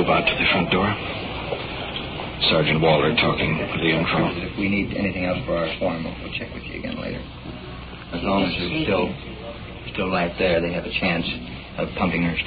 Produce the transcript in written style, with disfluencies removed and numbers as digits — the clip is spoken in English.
about to the front door. Sergeant Waller talking with the info. If we need anything else for our form, we'll check with you again later. As long as you're still right there, they have a chance of pumping her